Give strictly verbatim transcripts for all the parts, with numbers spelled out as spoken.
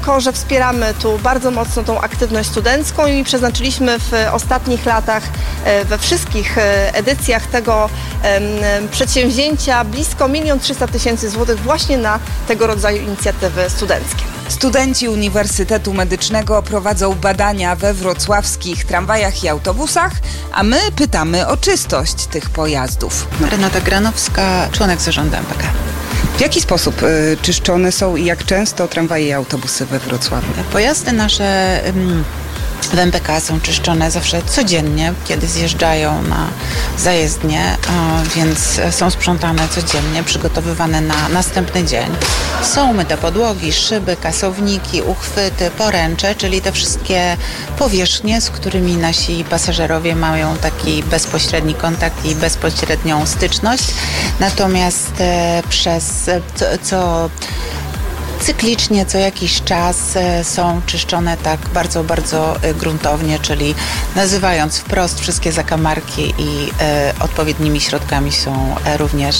Że wspieramy tu bardzo mocno tą aktywność studencką i przeznaczyliśmy w ostatnich latach we wszystkich edycjach tego przedsięwzięcia blisko milion trzysta tysięcy złotych właśnie na tego rodzaju inicjatywy studenckie. Studenci Uniwersytetu Medycznego prowadzą badania we wrocławskich tramwajach i autobusach, a my pytamy o czystość tych pojazdów. Renata Granowska, członek zarządu M P K. W jaki sposób y, czyszczone są i jak często tramwaje i autobusy we Wrocławiu? Pojazdy nasze ym, w M P K są czyszczone zawsze codziennie, kiedy zjeżdżają na zajezdnię, y, więc są sprzątane codziennie, przygotowywane na następny dzień. Są myte podłogi, szyby, kasowniki, uchwyty, poręcze, czyli te wszystkie powierzchnie, z którymi nasi pasażerowie mają taki bezpośredni kontakt i bezpośrednią styczność. Natomiast e, przez co, co cyklicznie, co jakiś czas są czyszczone tak bardzo, bardzo gruntownie, czyli nazywając wprost wszystkie zakamarki i e, odpowiednimi środkami są również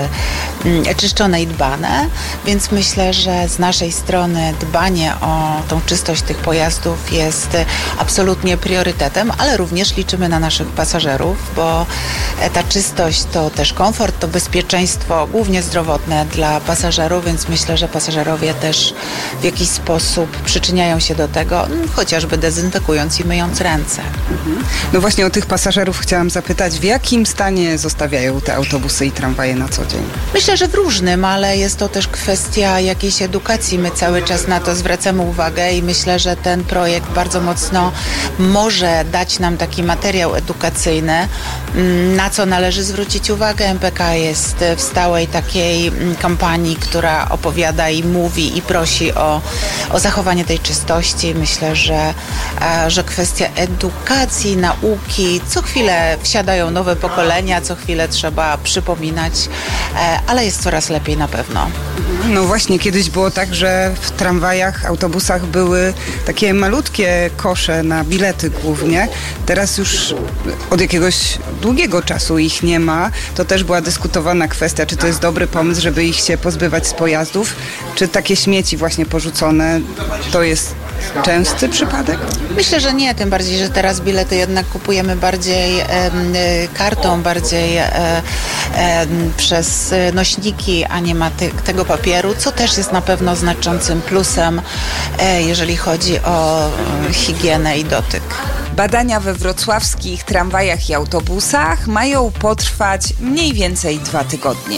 e, czyszczone i dbane, więc myślę, że z naszej strony dbanie o tą czystość tych pojazdów jest absolutnie priorytetem, ale również liczymy na naszych pasażerów, bo ta czystość to też komfort, to bezpieczeństwo, głównie zdrowotne dla pasażerów, więc myślę, że pasażerowie też w jakiś sposób przyczyniają się do tego, chociażby dezynfekując i myjąc ręce. Mhm. No właśnie o tych pasażerów chciałam zapytać, w jakim stanie zostawiają te autobusy i tramwaje na co dzień? Myślę, że w różnym, ale jest to też kwestia jakiejś edukacji. My cały czas na to zwracamy uwagę i myślę, że ten projekt bardzo mocno może dać nam taki materiał edukacyjny, na co należy zwrócić uwagę. M P K jest w stałej takiej kampanii, która opowiada i mówi i prosi o, o zachowanie tej czystości. Myślę, że, że kwestia edukacji, nauki, co chwilę wsiadają nowe pokolenia, co chwilę trzeba przypominać, ale jest coraz lepiej na pewno. No właśnie, kiedyś było tak, że w tramwajach, autobusach były takie malutkie kosze na bilety głównie. Teraz już od jakiegoś długiego czasu ich nie ma. To też była dyskutowana kwestia, czy to jest dobry pomysł, żeby ich się pozbywać z pojazdów, czy takie śmieci właśnie porzucone to jest częsty przypadek? Myślę, że nie, tym bardziej, że teraz bilety jednak kupujemy bardziej e, kartą, bardziej e, e, przez nośniki, a nie ma ty, tego papieru, co też jest na pewno znaczącym plusem, e, jeżeli chodzi o e, higienę i dotyk. Badania we wrocławskich tramwajach i autobusach mają potrwać mniej więcej dwa tygodnie.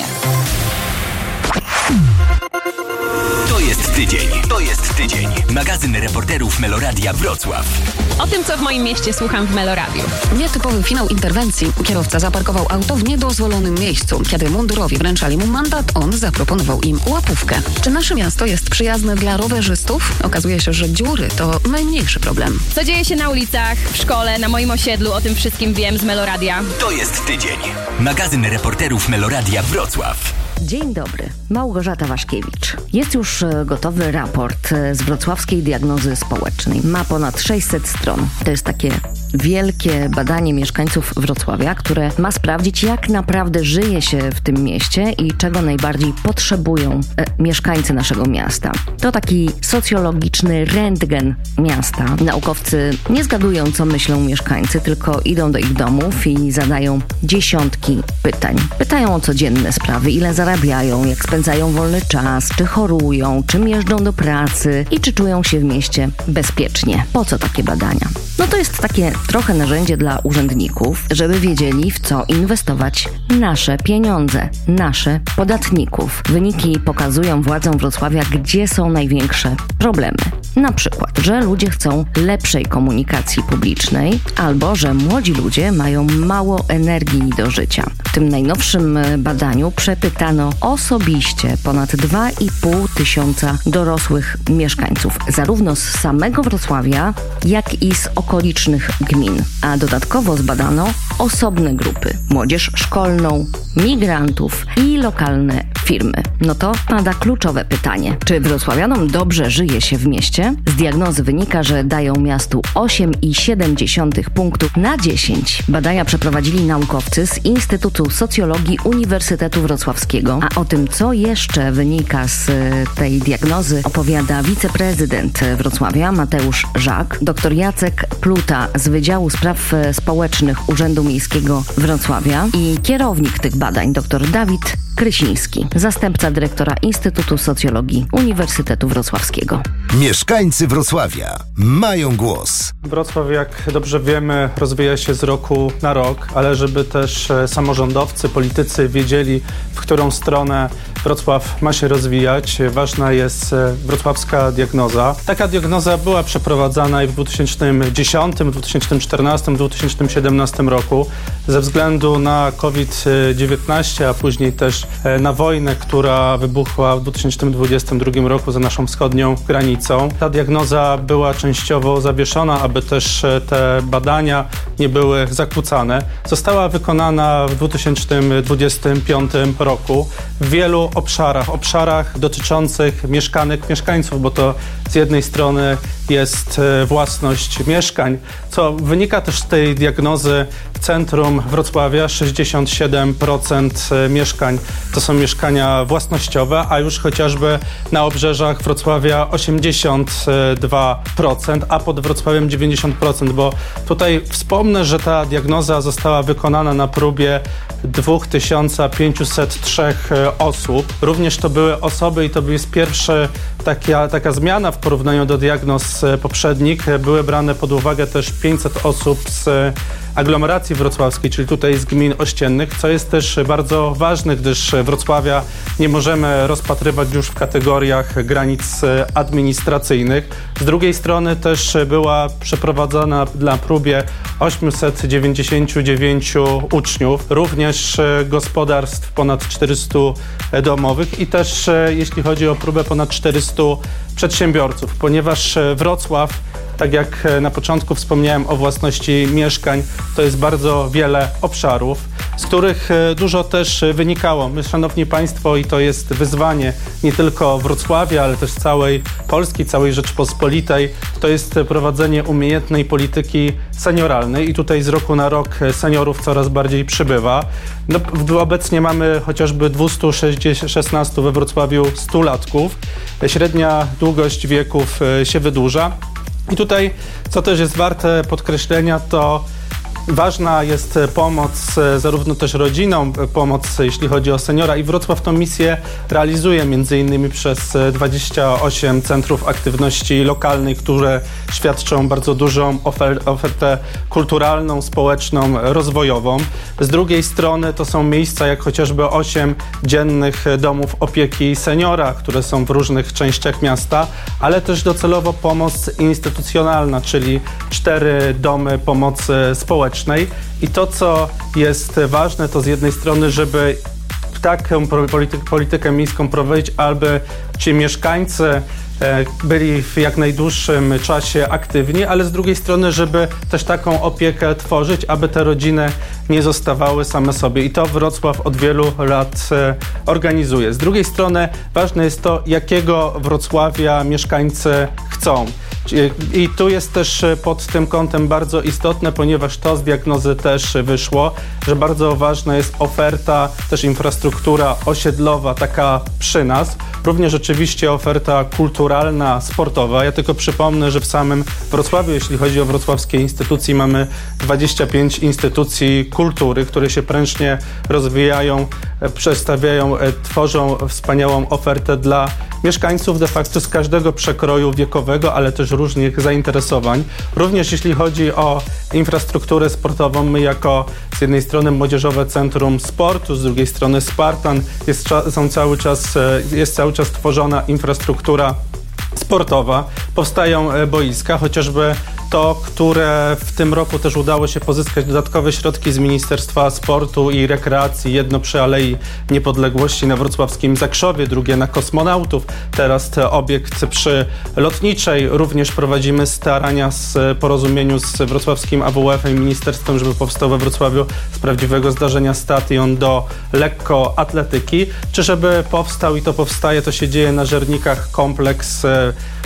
To jest tydzień. To jest tydzień. Magazyn reporterów Meloradia Wrocław. O tym, co w moim mieście słucham w Meloradiu. Nietypowy finał interwencji. Kierowca zaparkował auto w niedozwolonym miejscu. Kiedy mundurowi wręczali mu mandat, on zaproponował im łapówkę. Czy nasze miasto jest przyjazne dla rowerzystów? Okazuje się, że dziury to najmniejszy problem. Co dzieje się na ulicach, w szkole, na moim osiedlu, o tym wszystkim wiem z Meloradia. To jest tydzień. Magazyn reporterów Meloradia Wrocław. Dzień dobry, Małgorzata Waszkiewicz. Jest już gotowy raport z wrocławskiej diagnozy społecznej. Ma ponad sześćset stron. To jest takie wielkie badanie mieszkańców Wrocławia, które ma sprawdzić, jak naprawdę żyje się w tym mieście i czego najbardziej potrzebują e, mieszkańcy naszego miasta. To taki socjologiczny rentgen miasta. Naukowcy nie zgadują, co myślą mieszkańcy, tylko idą do ich domów i zadają dziesiątki pytań. Pytają o codzienne sprawy, ile zarabiają, jak spędzają wolny czas, czy chorują, czym jeżdżą do pracy i czy czują się w mieście bezpiecznie. Po co takie badania? No to jest takie trochę narzędzie dla urzędników, żeby wiedzieli, w co inwestować nasze pieniądze, nasze podatników. Wyniki pokazują władzom Wrocławia, gdzie są największe problemy. Na przykład, że ludzie chcą lepszej komunikacji publicznej albo że młodzi ludzie mają mało energii do życia. W tym najnowszym badaniu przepytano osobiście ponad dwa i pół tysiąca dorosłych mieszkańców, zarówno z samego Wrocławia, jak i z okolicznych gmin. A dodatkowo zbadano osobne grupy, młodzież szkolną, migrantów i lokalne firmy. No to pada kluczowe pytanie. Czy wrocławianom dobrze żyje się w mieście? Z diagnozy wynika, że dają miastu osiem i siedem dziesiątych punktów na dziesięć. Badania przeprowadzili naukowcy z Instytutu Socjologii Uniwersytetu Wrocławskiego. A o tym, co jeszcze wynika z tej diagnozy opowiada wiceprezydent Wrocławia Mateusz Żak, dr Jacek Pluta z Wydziału Spraw Społecznych Urzędu Miejskiego Wrocławia i kierownik tych badań dr Dawid Krysiński, zastępca dyrektora Instytutu Socjologii Uniwersytetu Wrocławskiego. Mieszkańcy Wrocławia mają głos. Wrocław, jak dobrze wiemy, rozwija się z roku na rok, ale żeby też samorządowcy, politycy wiedzieli, w którą stronę Wrocław ma się rozwijać, ważna jest wrocławska diagnoza. Taka diagnoza była przeprowadzana i w dwa tysiące dziesiątym, dwa tysiące czternastym, dwa tysiące siedemnastym roku ze względu na COVID dziewiętnaście, a później też na wojnę, która wybuchła w dwa tysiące dwudziestym drugim roku za naszą wschodnią granicą. Ta diagnoza była częściowo zawieszona, aby też te badania nie były zakłócane. Została wykonana w dwa tysiące dwudziestym piątym roku w wielu obszarach, obszarach dotyczących mieszkanek, mieszkańców, bo to z jednej strony jest własność mieszkań, co wynika też z tej diagnozy. W centrum Wrocławia sześćdziesiąt siedem procent mieszkań to są mieszkania własnościowe, a już chociażby na obrzeżach Wrocławia osiemdziesiąt dwa procent, a pod Wrocławiem dziewięćdziesiąt procent, bo tutaj wspomnę, że ta diagnoza została wykonana na próbie dwa tysiące pięćset trzy osób. Również to były osoby i to jest pierwsza taka, taka zmiana w porównaniu do diagnoz poprzednich. Były brane pod uwagę też pięćset osób z aglomeracji wrocławskiej, czyli tutaj z gmin ościennych, co jest też bardzo ważne, gdyż Wrocławia nie możemy rozpatrywać już w kategoriach granic administracyjnych. Z drugiej strony też była przeprowadzona na próbie osiemset dziewięćdziesiąt dziewięć uczniów, również gospodarstw ponad czterysta domowych i też jeśli chodzi o próbę ponad czterysta przedsiębiorców, ponieważ Wrocław, tak jak na początku wspomniałem o własności mieszkań, to jest bardzo wiele obszarów, z których dużo też wynikało. My, szanowni państwo, i to jest wyzwanie nie tylko Wrocławia, ale też całej Polski, całej Rzeczpospolitej, to jest prowadzenie umiejętnej polityki senioralnej i tutaj z roku na rok seniorów coraz bardziej przybywa. No, obecnie mamy chociażby dwieście szesnaście we Wrocławiu stulatków. Średnia długość wieków się wydłuża. I tutaj, co też jest warte podkreślenia, to ważna jest pomoc zarówno też rodzinom, pomoc jeśli chodzi o seniora i Wrocław tę misję realizuje między innymi przez dwadzieścia osiem centrów aktywności lokalnej, które świadczą bardzo dużą ofer- ofertę kulturalną, społeczną, rozwojową. Z drugiej strony to są miejsca jak chociażby osiem dziennych domów opieki seniora, które są w różnych częściach miasta, ale też docelowo pomoc instytucjonalna, czyli cztery domy pomocy społecznej. I to, co jest ważne, to z jednej strony, żeby taką politykę, politykę miejską prowadzić, aby ci mieszkańcy byli w jak najdłuższym czasie aktywni, ale z drugiej strony, żeby też taką opiekę tworzyć, aby te rodziny nie zostawały same sobie. I to Wrocław od wielu lat organizuje. Z drugiej strony ważne jest to, jakiego Wrocławia mieszkańcy chcą. I tu jest też pod tym kątem bardzo istotne, ponieważ to z diagnozy też wyszło, że bardzo ważna jest oferta, też infrastruktura osiedlowa, taka przy nas. Również oczywiście oferta kulturalna, sportowa. Ja tylko przypomnę, że w samym Wrocławiu, jeśli chodzi o wrocławskie instytucje, mamy dwadzieścia pięć instytucji kultury, które się prężnie rozwijają, przedstawiają, tworzą wspaniałą ofertę dla mieszkańców de facto z każdego przekroju wiekowego, ale też różnych zainteresowań. Również jeśli chodzi o infrastrukturę sportową, my jako z jednej strony Młodzieżowe Centrum Sportu, z drugiej strony Spartan, jest, są cały czas, jest cały czas tworzona infrastruktura sportowa, powstają boiska, chociażby to, które w tym roku też udało się pozyskać dodatkowe środki z Ministerstwa Sportu i Rekreacji, jedno przy Alei Niepodległości na wrocławskim Zakrzowie, drugie na Kosmonautów, teraz obiekt przy Lotniczej. Również prowadzimy starania z porozumieniu z wrocławskim A W F-em i ministerstwem, żeby powstał we Wrocławiu z prawdziwego zdarzenia stadion do lekkoatletyki, czy żeby powstał, i to powstaje, to się dzieje na Żernikach, kompleks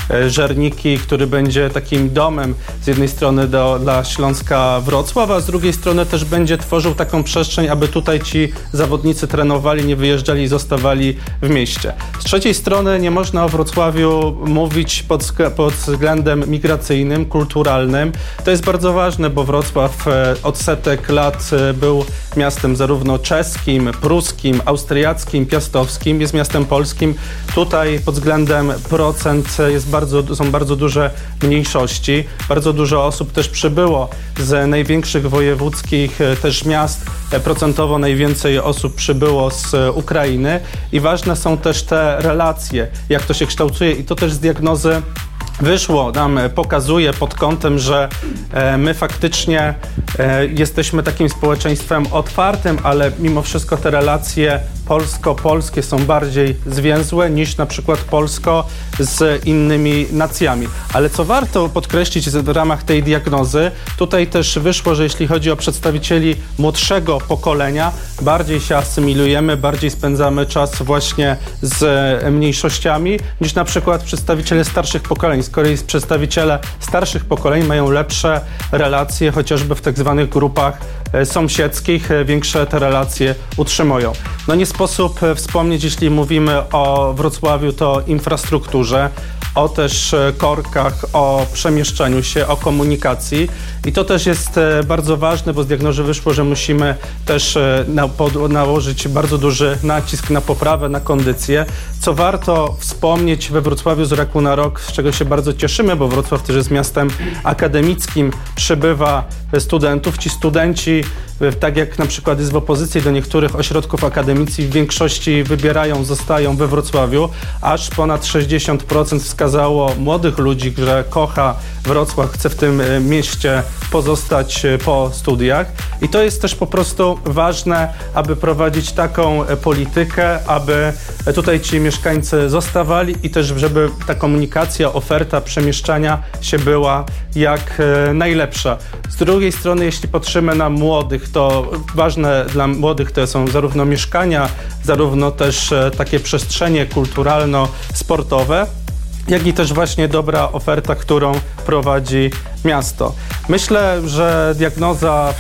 Żerniki, który będzie takim domem z jednej strony do, dla Śląska Wrocław, a z drugiej strony też będzie tworzył taką przestrzeń, aby tutaj ci zawodnicy trenowali, nie wyjeżdżali i zostawali w mieście. Z trzeciej strony nie można o Wrocławiu mówić pod, pod względem migracyjnym, kulturalnym. To jest bardzo ważne, bo Wrocław od setek lat był miastem zarówno czeskim, pruskim, austriackim, piastowskim, jest miastem polskim. Tutaj pod względem procent jest bardzo, są bardzo duże mniejszości. Bardzo dużo osób też przybyło z największych wojewódzkich też miast. Procentowo najwięcej osób przybyło z Ukrainy i ważne są też te relacje, jak to się kształtuje i to też z diagnozy wyszło, nam pokazuje pod kątem, że e, my faktycznie e, jesteśmy takim społeczeństwem otwartym, ale mimo wszystko te relacje polsko-polskie są bardziej zwięzłe niż na przykład polsko z innymi nacjami. Ale co warto podkreślić w ramach tej diagnozy, tutaj też wyszło, że jeśli chodzi o przedstawicieli młodszego pokolenia, bardziej się asymilujemy, bardziej spędzamy czas właśnie z mniejszościami niż na przykład przedstawiciele starszych pokoleń. Z kolei przedstawiciele starszych pokoleń mają lepsze relacje, chociażby w tak zwanych grupach sąsiedzkich, większe te relacje utrzymują. No nie sposób wspomnieć, jeśli mówimy o Wrocławiu, to o infrastrukturze, o też korkach, o przemieszczaniu się, o komunikacji i to też jest bardzo ważne, bo z diagnozy wyszło, że musimy też na, pod, nałożyć bardzo duży nacisk na poprawę, na kondycję, co warto wspomnieć we Wrocławiu z roku na rok, z czego się bardzo cieszymy, bo Wrocław też jest miastem akademickim, przybywa studentów. Ci studenci, tak jak na przykład jest w opozycji do niektórych ośrodków akademickich, w większości wybierają, zostają we Wrocławiu, aż ponad sześćdziesiąt procent wskazało młodych ludzi, że kocha Wrocław, chce w tym mieście pozostać po studiach i to jest też po prostu ważne, aby prowadzić taką politykę, aby tutaj ci mieszkańcy zostawali i też, żeby ta komunikacja, oferta przemieszczania się była jak najlepsza. Z drugiej strony, jeśli patrzymy na młodych, to ważne dla młodych to są zarówno mieszkania, zarówno też takie przestrzenie kulturalno-sportowe, jak i też właśnie dobra oferta, którą prowadzi miasto. Myślę, że diagnoza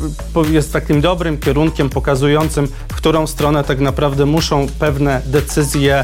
jest takim dobrym kierunkiem pokazującym, w którą stronę tak naprawdę muszą pewne decyzje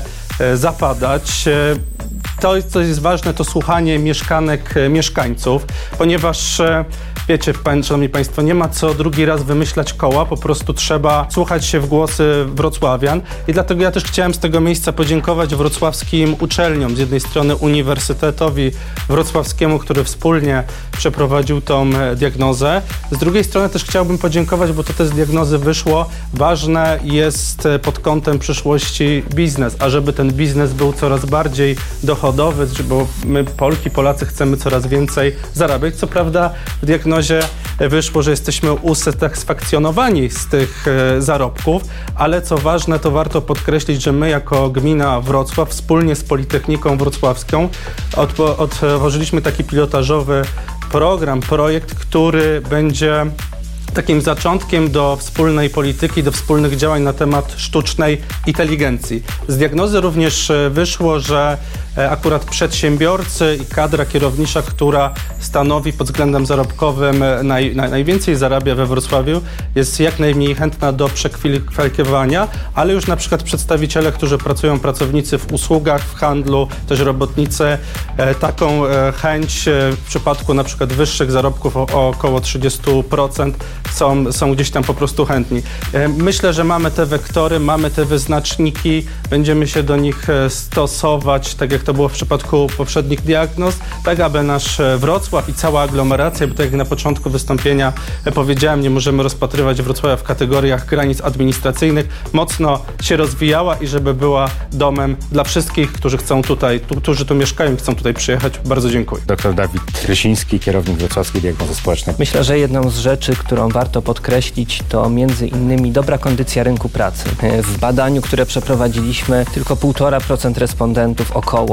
zapadać. To, co jest ważne, to słuchanie mieszkanek mieszkańców, ponieważ wiecie, szanowni państwo, nie ma co drugi raz wymyślać koła, po prostu trzeba słuchać się w głosy wrocławian i dlatego ja też chciałem z tego miejsca podziękować wrocławskim uczelniom, z jednej strony Uniwersytetowi Wrocławskiemu, który wspólnie przeprowadził tą diagnozę, z drugiej strony też chciałbym podziękować, bo to też z diagnozy wyszło, ważne jest pod kątem przyszłości biznes, a żeby ten biznes był coraz bardziej dochodowy, bo my Polki, Polacy chcemy coraz więcej zarabiać, co prawda w diagnozie wyszło, że jesteśmy usatysfakcjonowani z tych e, zarobków, ale co ważne, to warto podkreślić, że my jako gmina Wrocław wspólnie z Politechniką Wrocławską otwo- otworzyliśmy taki pilotażowy program, projekt, który będzie takim zaczątkiem do wspólnej polityki, do wspólnych działań na temat sztucznej inteligencji. Z diagnozy również wyszło, że akurat przedsiębiorcy i kadra kierownicza, która stanowi pod względem zarobkowym naj, naj, najwięcej zarabia we Wrocławiu, jest jak najmniej chętna do przekwalifikowania, ale już na przykład przedstawiciele, którzy pracują, pracownicy w usługach, w handlu, też robotnicy, taką chęć w przypadku na przykład wyższych zarobków o, o około trzydzieści procent są, są gdzieś tam po prostu chętni. Myślę, że mamy te wektory, mamy te wyznaczniki, będziemy się do nich stosować, tak jak to było w przypadku poprzednich diagnoz, tak aby nasz Wrocław i cała aglomeracja, bo tak jak na początku wystąpienia powiedziałem, nie możemy rozpatrywać Wrocławia w kategoriach granic administracyjnych, mocno się rozwijała i żeby była domem dla wszystkich, którzy chcą tutaj, tu, którzy tu mieszkają i chcą tutaj przyjechać. Bardzo dziękuję. Doktor Dawid Rysiński, kierownik Wrocławskiej Diagnozy Społecznej. Myślę, że jedną z rzeczy, którą warto podkreślić, to między innymi dobra kondycja rynku pracy. W badaniu, które przeprowadziliśmy, tylko półtora procent respondentów około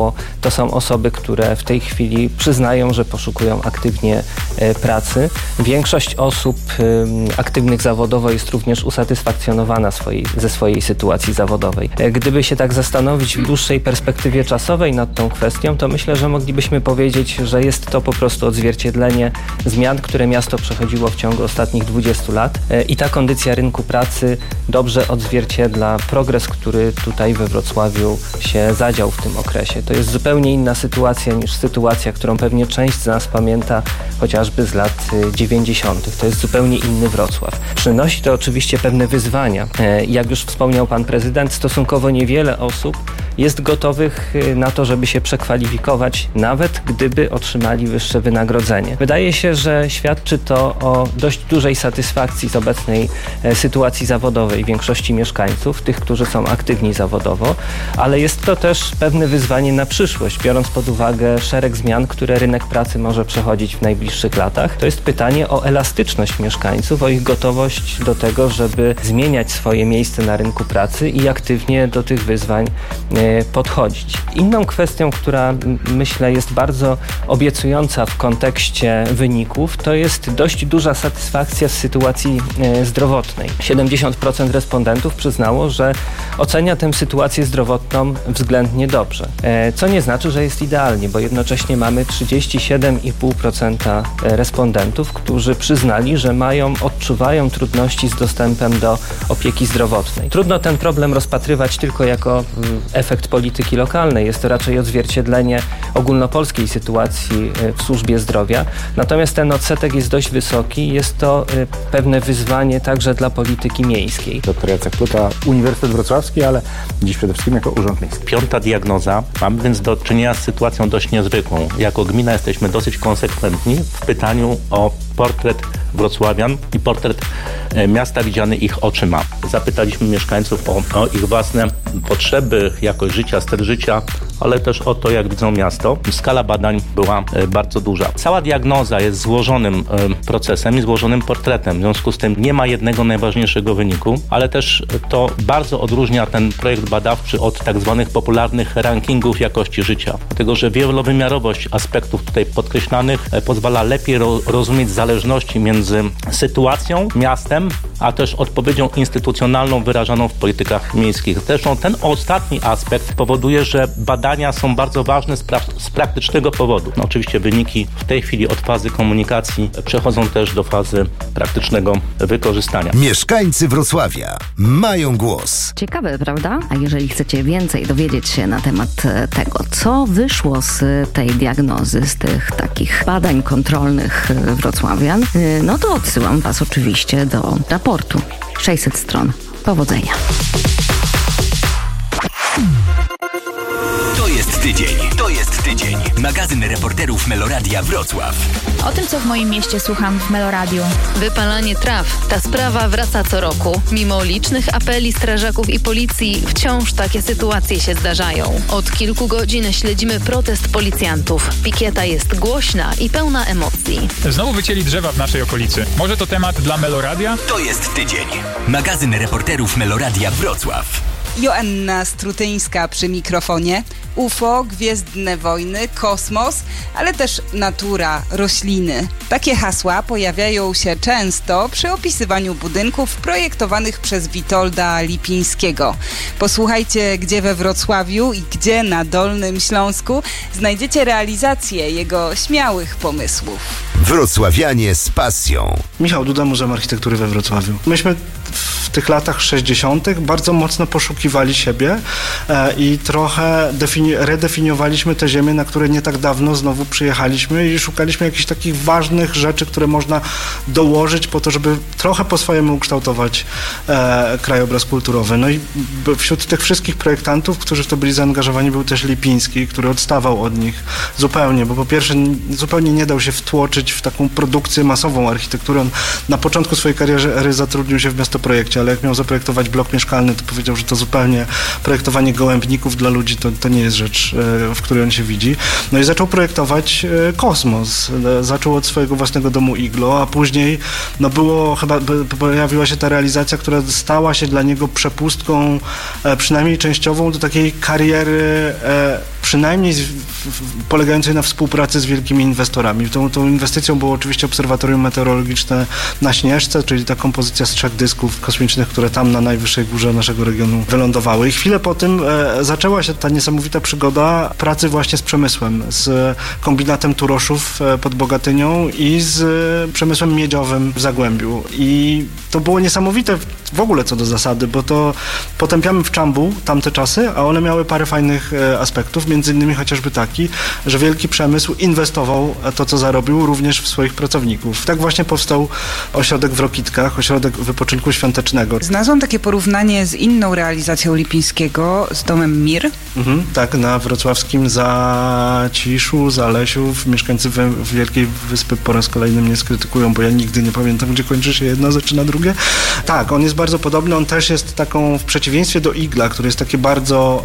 mało. To są osoby, które w tej chwili przyznają, że poszukują aktywnie pracy. Większość osób aktywnych zawodowo jest również usatysfakcjonowana swojej, ze swojej sytuacji zawodowej. Gdyby się tak zastanowić w dłuższej perspektywie czasowej nad tą kwestią, to myślę, że moglibyśmy powiedzieć, że jest to po prostu odzwierciedlenie zmian, które miasto przechodziło w ciągu ostatnich dwudziestu lat i ta kondycja rynku pracy dobrze odzwierciedla progres, który tutaj we Wrocławiu się zadział w tym okresie. To jest zupełnie inna sytuacja niż sytuacja, którą pewnie część z nas pamięta chociażby z lat dziewięćdziesiątych. To jest zupełnie inny Wrocław. Przynosi to oczywiście pewne wyzwania. Jak już wspomniał pan prezydent, stosunkowo niewiele osób jest gotowych na to, żeby się przekwalifikować, nawet gdyby otrzymali wyższe wynagrodzenie. Wydaje się, że świadczy to o dość dużej satysfakcji z obecnej sytuacji zawodowej większości mieszkańców, tych, którzy są aktywni zawodowo, ale jest to też pewne wyzwanie na przyszłość, biorąc pod uwagę szereg zmian, które rynek pracy może przechodzić w najbliższych latach. To jest pytanie o elastyczność mieszkańców, o ich gotowość do tego, żeby zmieniać swoje miejsce na rynku pracy i aktywnie do tych wyzwań podchodzić. Inną kwestią, która myślę jest bardzo obiecująca w kontekście wyników, to jest dość duża satysfakcja z sytuacji zdrowotnej. siedemdziesiąt procent respondentów przyznało, że ocenia tę sytuację zdrowotną względnie dobrze. Co nie znaczy, że jest idealnie, bo jednocześnie mamy trzydzieści siedem i pół procent respondentów, którzy przyznali, że mają, odczuwają trudności z dostępem do opieki zdrowotnej. Trudno ten problem rozpatrywać tylko jako efekt polityki lokalnej. Jest to raczej odzwierciedlenie ogólnopolskiej sytuacji w służbie zdrowia. Natomiast ten odsetek jest dość wysoki. Jest to pewne wyzwanie także dla polityki miejskiej. Doktor Jacek Pluta, Uniwersytet Wrocławski, ale dziś przede wszystkim jako Urząd Miejski. Piąta diagnoza. Mamy więc do czynienia z sytuacją dość niezwykłą. Jako gmina jesteśmy dosyć konsekwentni w pytaniu o portret wrocławian i portret miasta widziany ich oczyma. Zapytaliśmy mieszkańców o, o ich własne potrzeby, jakość życia, styl życia, ale też o to, jak widzą miasto. Skala badań była bardzo duża. Cała diagnoza jest złożonym procesem i złożonym portretem. W związku z tym nie ma jednego najważniejszego wyniku, ale też to bardzo odróżnia ten projekt badawczy od tak zwanych popularnych rankingów jakości życia. Dlatego, że wielowymiarowość aspektów tutaj podkreślanych pozwala lepiej ro- rozumieć zależności między sytuacją, miastem, a też odpowiedzią instytucjonalną wyrażaną w politykach miejskich. Zresztą ten ostatni aspekt powoduje, że badania są bardzo ważne z, pra- z praktycznego powodu. No, oczywiście wyniki w tej chwili od fazy komunikacji przechodzą też do fazy praktycznego wykorzystania. Mieszkańcy Wrocławia mają głos. Ciekawe, prawda? A jeżeli chcecie więcej dowiedzieć się na temat tego, co wyszło z tej diagnozy, z tych takich badań kontrolnych wrocławian, no to odsyłam was oczywiście do raportu. sześćset stron. Powodzenia. To jest tydzień. To jest tydzień. Magazyn reporterów Meloradia Wrocław. O tym, co w moim mieście słucham w Meloradiu. Wypalanie traw. Ta sprawa wraca co roku. Mimo licznych apeli strażaków i policji, wciąż takie sytuacje się zdarzają. Od kilku godzin śledzimy protest policjantów. Pikieta jest głośna i pełna emocji. Znowu wycięli drzewa w naszej okolicy. Może to temat dla Meloradia? To jest tydzień. Magazyn reporterów Meloradia Wrocław. Joanna Strutyńska przy mikrofonie. U F O, gwiezdne wojny, kosmos, ale też natura, rośliny. Takie hasła pojawiają się często przy opisywaniu budynków projektowanych przez Witolda Lipińskiego. Posłuchajcie, gdzie we Wrocławiu i gdzie na Dolnym Śląsku znajdziecie realizację jego śmiałych pomysłów. Wrocławianie z pasją. Michał Duda, Muzeum Architektury we Wrocławiu. Myśmy w tych latach sześćdziesiątych bardzo mocno poszukiwali siebie e, i trochę defini- redefiniowaliśmy te ziemie, na które nie tak dawno znowu przyjechaliśmy i szukaliśmy jakichś takich ważnych rzeczy, które można dołożyć po to, żeby trochę po swojemu ukształtować e, krajobraz kulturowy. No i b- wśród tych wszystkich projektantów, którzy w to byli zaangażowani, był też Lipiński, który odstawał od nich zupełnie, bo po pierwsze n- zupełnie nie dał się wtłoczyć w taką produkcję masową architektury. On na początku swojej kariery zatrudnił się w Miastoprojekcie, ale jak miał zaprojektować blok mieszkalny, to powiedział, że to zupełnie projektowanie gołębników dla ludzi to, to nie jest rzecz, w której on się widzi. No i zaczął projektować kosmos. Zaczął od swojego własnego domu Iglo, a później no było chyba, pojawiła się ta realizacja, która stała się dla niego przepustką, przynajmniej częściową, do takiej kariery przynajmniej z, w, polegającej na współpracy z wielkimi inwestorami. Tą, tą inwestycją było oczywiście obserwatorium meteorologiczne na Śnieżce, czyli ta kompozycja z trzech dysków kosmicznych, które tam na najwyższej górze naszego regionu wylądowały. I chwilę po tym e, zaczęła się ta niesamowita przygoda pracy właśnie z przemysłem, z kombinatem Turoszów e, pod Bogatynią i z e, przemysłem miedziowym w Zagłębiu. I to było niesamowite w ogóle co do zasady, bo to potępiamy w Czambu tamte czasy, a one miały parę fajnych e, aspektów, między innymi chociażby taki, że wielki przemysł inwestował to, co zarobił, również w swoich pracowników. Tak właśnie powstał ośrodek w Rokitkach, ośrodek wypoczynku świątecznego. Znalazłam takie porównanie z inną realizacją Lipińskiego, z domem Mir. Mhm, tak, na wrocławskim Zaciszu, Zalesiu, mieszkańcy Wielkiej Wyspy po raz kolejny mnie skrytykują, bo ja nigdy nie pamiętam, gdzie kończy się jedno, zaczyna drugie. Tak, on jest bardzo podobny, on też jest taką, w przeciwieństwie do Igla, który jest takie bardzo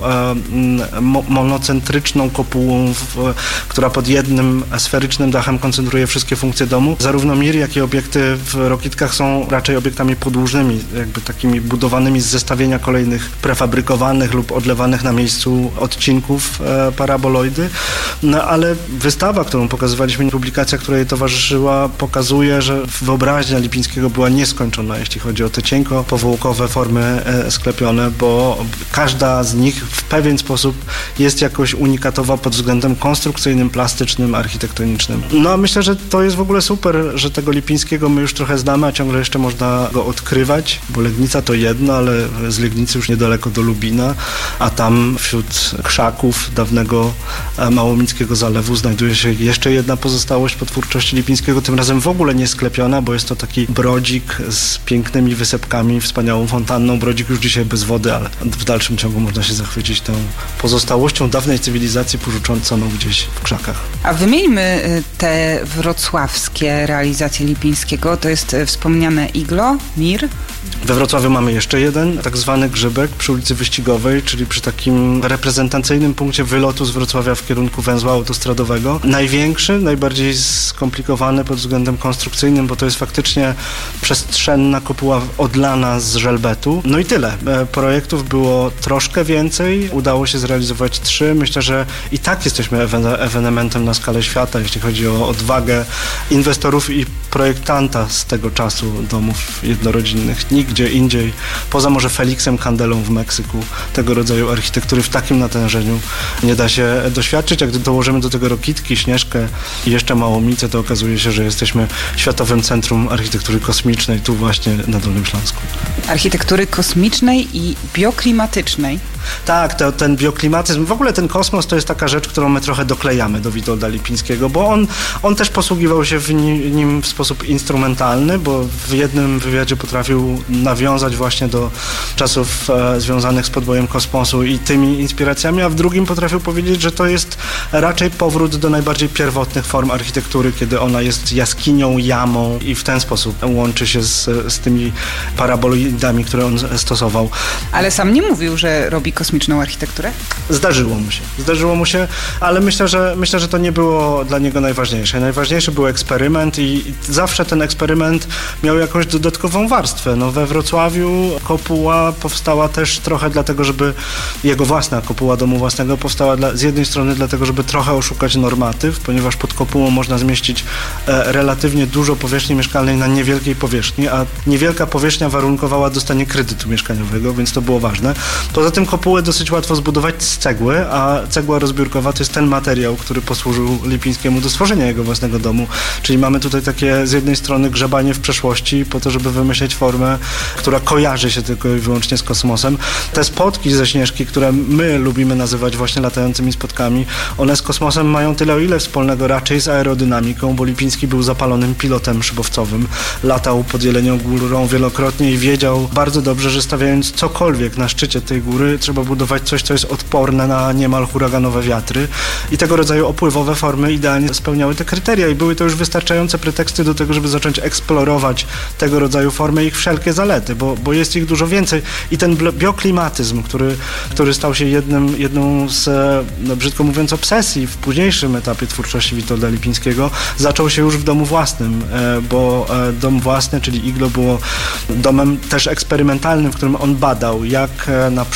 e, mo, monocentryczną kopułą, w, która pod jednym sferycznym dachem koncentruje wszystkie funkcje domu. Zarówno Mir, jak i obiekty w Rokitkach są raczej obiektami podłużnymi, jakby takimi budowanymi z zestawienia kolejnych prefabrykowanych lub odlewanych na miejscu odcinków e, paraboloidy. No ale wystawa, którą pokazywaliśmy, publikacja, która jej towarzyszyła, pokazuje, że wyobraźnia Lipińskiego była nieskończona, jeśli chodzi o te cienko powłokowe formy e, sklepione, bo każda z nich w pewien sposób jest jakoś unikatowa pod względem konstrukcyjnym, plastycznym, architektonicznym. No a myślę, że to jest w ogóle super, że tego Lipińskiego my już trochę znamy, a ciągle jeszcze można go odkrywać, bo Legnica to jedno, ale z Legnicy już niedaleko do Lubina, a tam wśród krzaków dawnego Małomickiego Zalewu znajduje się jeszcze jedna pozostałość po twórczości Lipińskiego, tym razem w ogóle nie sklepiona, bo jest to taki brodzik z pięknymi wysepkami, wspaniałą fontanną. Brodzik już dzisiaj bez wody, ale w dalszym ciągu można się zachwycić tą pozostałością dawnej cywilizacji porzuconą gdzieś w krzakach. A wymieńmy te wrocławskie realizacje Lipińskiego. To jest wspomniane Iglo, Mir. We Wrocławiu mamy jeszcze jeden, tak zwany Grzybek przy ulicy Wyścigowej, czyli przy takim reprezentacyjnym punkcie wylotu z Wrocławia w kierunku węzła autostradowego. Największy, najbardziej skomplikowany pod względem konstrukcyjnym, bo to jest faktycznie przestrzenna kopuła odlana z żelbetu. No i tyle. Projektów było troszkę więcej, udało się zrealizować trzy. Myślę, że i tak jesteśmy ewenementem na skalę świata, jeśli chodzi o odwagę inwestorów i projektanta z tego czasu domów jednorodzinnych. Nigdzie indziej, poza może Felixem Kandelą w Meksyku, tego rodzaju architektury w takim natężeniu nie da się doświadczyć. Jak dołożymy do tego Rokitki, Śnieżkę i jeszcze Małomice, to okazuje się, że jesteśmy światowym centrum architektury kosmicznej tu właśnie na Dolnym Śląsku. Architektury kosmicznej i bioklimatycznej. Tak, to, ten bioklimatyzm, w ogóle ten kosmos to jest taka rzecz, którą my trochę doklejamy do Witolda Lipińskiego, bo on, on też posługiwał się w nim w sposób instrumentalny, bo w jednym wywiadzie potrafił nawiązać właśnie do czasów e, związanych z podbojem kosmosu i tymi inspiracjami, a w drugim potrafił powiedzieć, że to jest raczej powrót do najbardziej pierwotnych form architektury, kiedy ona jest jaskinią, jamą i w ten sposób łączy się z, z tymi paraboloidami, które on stosował. Ale sam nie mówił, że robi kosmiczną architekturę? Zdarzyło mu się. Zdarzyło mu się, ale myślę, że myślę, że to nie było dla niego najważniejsze. Najważniejszy był eksperyment i zawsze ten eksperyment miał jakąś dodatkową warstwę. No, we Wrocławiu kopuła powstała też trochę dlatego, żeby jego własna kopuła domu własnego powstała dla, z jednej strony dlatego, żeby trochę oszukać normatyw, ponieważ pod kopułą można zmieścić e, relatywnie dużo powierzchni mieszkalnej na niewielkiej powierzchni, a niewielka powierzchnia warunkowała dostanie kredytu mieszkaniowego, więc to było ważne. Poza tym kopułę dosyć łatwo zbudować z cegły, a cegła rozbiórkowa to jest ten materiał, który posłużył Lipińskiemu do stworzenia jego własnego domu. Czyli mamy tutaj takie z jednej strony grzebanie w przeszłości po to, żeby wymyśleć formę, która kojarzy się tylko i wyłącznie z kosmosem. Te spotki ze Śnieżki, które my lubimy nazywać właśnie latającymi spotkami, one z kosmosem mają tyle o ile wspólnego raczej z aerodynamiką, bo Lipiński był zapalonym pilotem szybowcowym. Latał pod Jelenią Górą wielokrotnie i wiedział bardzo dobrze, że stawiając cokolwiek na szczycie tej góry, trzeba budować coś, co jest odporne na niemal huraganowe wiatry i tego rodzaju opływowe formy idealnie spełniały te kryteria i były to już wystarczające preteksty do tego, żeby zacząć eksplorować tego rodzaju formy i ich wszelkie zalety, bo, bo jest ich dużo więcej i ten bioklimatyzm, który, który stał się jednym, jedną z, no, brzydko mówiąc, obsesji w późniejszym etapie twórczości Witolda Lipińskiego, zaczął się już w domu własnym, bo dom własny, czyli Iglo, było domem też eksperymentalnym, w którym on badał, jak na przykład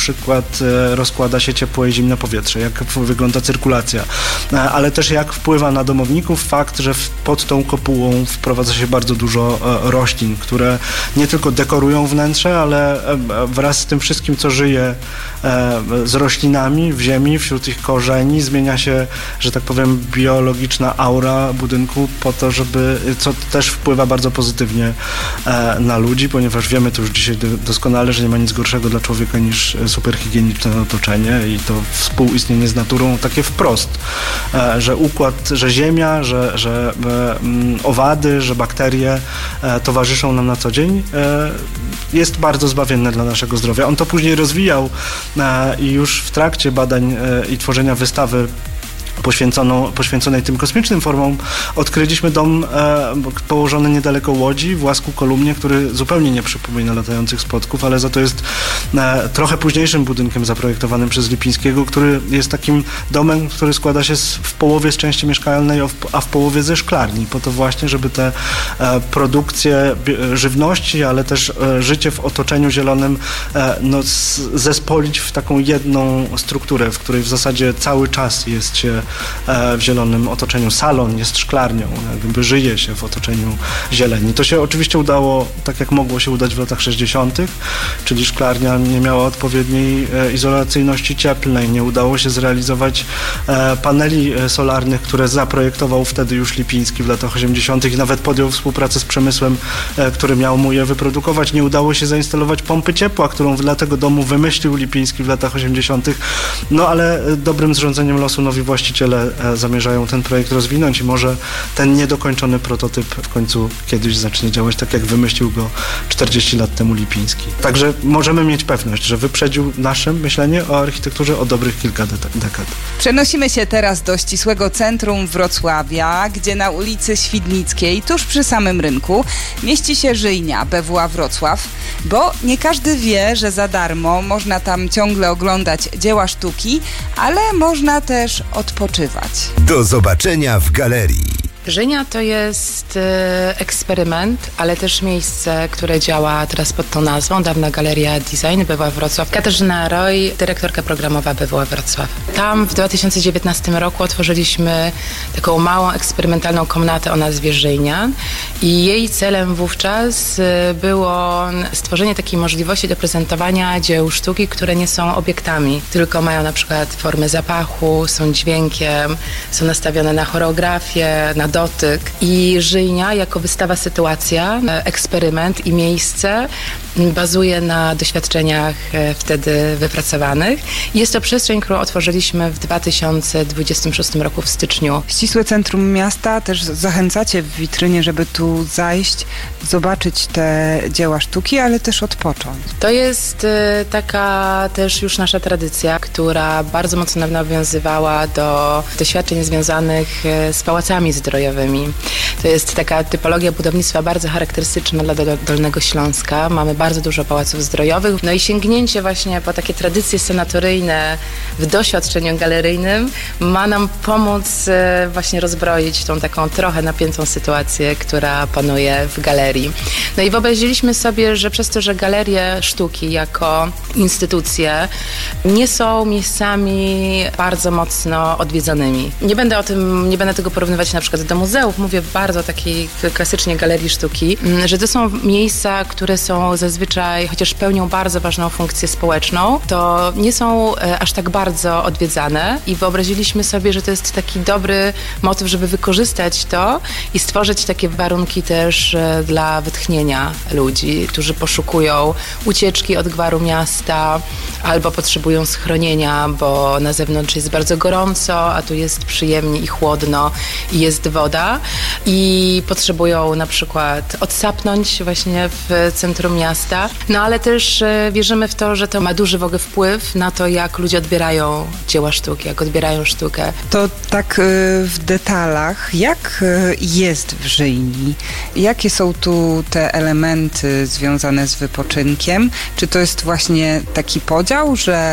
e, rozkłada się ciepłe i zimne powietrze, jak wygląda cyrkulacja, e, ale też jak wpływa na domowników fakt, że w, pod tą kopułą wprowadza się bardzo dużo e, roślin, które nie tylko dekorują wnętrze, ale e, wraz z tym wszystkim, co żyje e, z roślinami w ziemi, wśród ich korzeni, zmienia się, że tak powiem, biologiczna aura budynku po to, żeby, co też wpływa bardzo pozytywnie e, na ludzi, ponieważ wiemy to już dzisiaj doskonale, że nie ma nic gorszego dla człowieka niż superhigieniczne otoczenie i to współistnienie z naturą takie wprost, e, że układ, że ziemia, że, że e, owady, że bakterie e, towarzyszą nam na co dzień, e, jest bardzo zbawienne dla naszego zdrowia. On to później rozwijał e, i już w trakcie badań e, i tworzenia wystawy Poświęconą, poświęconej tym kosmicznym formom, odkryliśmy dom e, położony niedaleko Łodzi, w Łasku Kolumnie, który zupełnie nie przypomina latających spotków, ale za to jest e, trochę późniejszym budynkiem zaprojektowanym przez Lipińskiego, który jest takim domem, który składa się z, w połowie z części mieszkalnej, a w połowie ze szklarni, po to właśnie, żeby te e, produkcje żywności, ale też e, życie w otoczeniu zielonym e, no, z, zespolić w taką jedną strukturę, w której w zasadzie cały czas jest się w zielonym otoczeniu. Salon jest szklarnią, jakby żyje się w otoczeniu zieleni. To się oczywiście udało tak, jak mogło się udać w latach sześćdziesiątych, czyli szklarnia nie miała odpowiedniej izolacyjności cieplnej, nie udało się zrealizować paneli solarnych, które zaprojektował wtedy już Lipiński w latach osiemdziesiątych i nawet podjął współpracę z przemysłem, który miał mu je wyprodukować. Nie udało się zainstalować pompy ciepła, którą dla tego domu wymyślił Lipiński w latach osiemdziesiątych. No ale dobrym zrządzeniem losu nowi właściciele zamierzają ten projekt rozwinąć i może ten niedokończony prototyp w końcu kiedyś zacznie działać tak, jak wymyślił go czterdzieści lat temu Lipiński. Także możemy mieć pewność, że wyprzedził nasze myślenie o architekturze o dobrych kilka dekad. Przenosimy się teraz do ścisłego centrum Wrocławia, gdzie na ulicy Świdnickiej, tuż przy samym rynku, mieści się Żyjnia B W A Wrocław, bo nie każdy wie, że za darmo można tam ciągle oglądać dzieła sztuki, ale można też odpoczywać. Do zobaczenia w galerii. Żyjnia to jest e, eksperyment, ale też miejsce, które działa teraz pod tą nazwą. Dawna Galeria Design B W A Wrocław. Katarzyna Roy, dyrektorka programowa B W A Wrocław. Tam w dwa tysiące dziewiętnastym roku otworzyliśmy taką małą, eksperymentalną komnatę o nazwie Żyjnia i jej celem wówczas e, było stworzenie takiej możliwości do prezentowania dzieł sztuki, które nie są obiektami, tylko mają na przykład formę zapachu, są dźwiękiem, są nastawione na choreografię, na dotyk. I Żyjnia jako wystawa sytuacja, eksperyment i miejsce bazuje na doświadczeniach wtedy wypracowanych. Jest to przestrzeń, którą otworzyliśmy w dwa tysiące dwudziestym szóstym roku w styczniu. Ścisłe centrum miasta też zachęcacie w witrynie, żeby tu zajść, zobaczyć te dzieła sztuki, ale też odpocząć. To jest taka też już nasza tradycja, która bardzo mocno nawiązywała do doświadczeń związanych z pałacami zdrojowymi. To jest taka typologia budownictwa bardzo charakterystyczna dla Dolnego Śląska. Mamy bardzo dużo pałaców zdrojowych. No i sięgnięcie właśnie po takie tradycje sanatoryjne w doświadczeniu galeryjnym ma nam pomóc właśnie rozbroić tą taką trochę napiętą sytuację, która panuje w galerii. No i wyobraziliśmy sobie, że przez to, że galerie sztuki jako instytucje nie są miejscami bardzo mocno odwiedzanymi. Nie będę o tym, nie będę tego porównywać na przykład do muzeów, mówię bardzo o takiej klasycznie galerii sztuki, że to są miejsca, które są zazwyczaj, chociaż pełnią bardzo ważną funkcję społeczną, to nie są aż tak bardzo odwiedzane i wyobraziliśmy sobie, że to jest taki dobry motyw, żeby wykorzystać to i stworzyć takie warunki też dla wytchnienia ludzi, którzy poszukują ucieczki od gwaru miasta albo potrzebują schronienia, bo na zewnątrz jest bardzo gorąco, a tu jest przyjemnie i chłodno i jest woda i potrzebują na przykład odsapnąć właśnie w centrum miasta. No ale też wierzymy w to, że to ma duży w ogóle wpływ na to, jak ludzie odbierają dzieła sztuki, jak odbierają sztukę. To tak w detalach, jak jest w Żyjni? Jakie są tu te elementy związane z wypoczynkiem? Czy to jest właśnie taki podział, że